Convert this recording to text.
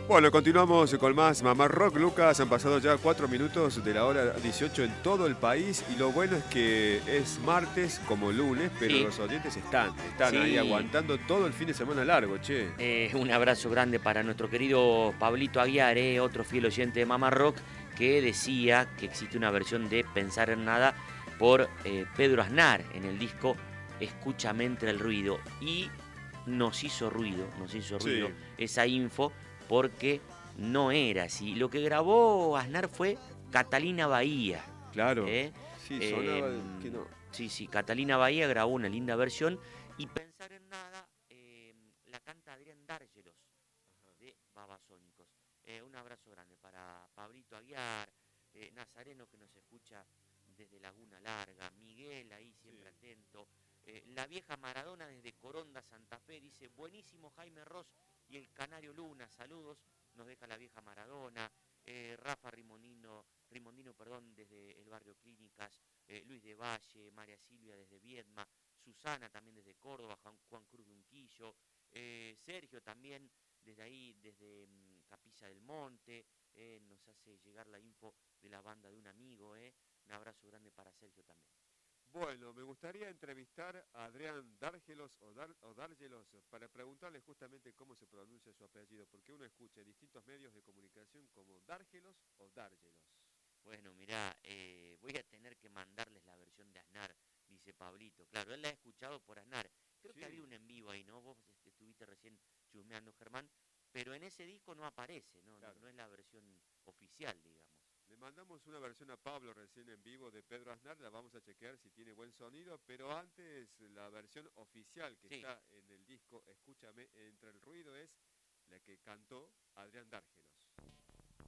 Bueno, continuamos con más Mamá Rock. Lucas, han pasado ya 4 minutos de la hora 18 en todo el país y lo bueno es que es martes como lunes, pero Sí, los oyentes están ahí sí. aguantando todo el fin de semana largo, che. Un abrazo grande para nuestro querido Pablito Aguiar, otro fiel oyente de Mamá Rock, que decía que existe una versión de Pensar en Nada por Pedro Aznar en el disco Escúchame entre el ruido. Y nos hizo ruido Sí, esa info porque no era así. Lo que grabó Aznar fue Catalina Bahía. claro. ¿eh? Sí, sonaba que no. Sí, sí, Catalina Bahía grabó una linda versión y Pensar en Nada la canta Adrián Dárgelos de Babasónicos. Un abrazo grande para Pablito Aguiar, Nazareno que nos escucha desde Laguna Larga, Miguel ahí siempre Sí. atento, la vieja Maradona desde Coronda, Santa Fe, dice, buenísimo Jaime Ross y el Canario Luna, saludos, nos deja la vieja Maradona, Rafa Rimondino, perdón, desde el barrio Clínicas, Luis de Valle, María Silvia desde Viedma, Susana también desde Córdoba, Juan Cruz de Unquillo, Sergio también desde ahí, desde Capilla del Monte, nos hace llegar la info de la banda de un amigo, un abrazo grande para Sergio también. Bueno, me gustaría entrevistar a Adrián Dárgelos o Dárgelos para preguntarle justamente cómo se pronuncia su apellido, porque uno escucha en distintos medios de comunicación como Dárgelos o Dárgelos. Bueno, mirá, voy a tener que mandarles la versión de Aznar, dice Pablito. Claro, él la ha escuchado por Aznar. Creo que había Sí, un en vivo ahí, ¿no? Vos estuviste recién chusmeando, Germán, pero en ese disco no aparece, ¿no? claro. No es la versión oficial, digamos. Le mandamos una versión a Pablo recién en vivo de Pedro Aznar, la vamos a chequear si tiene buen sonido, pero antes la versión oficial que Sí, está en el disco Escúchame entre el ruido es la que cantó Adrián Dárgelos.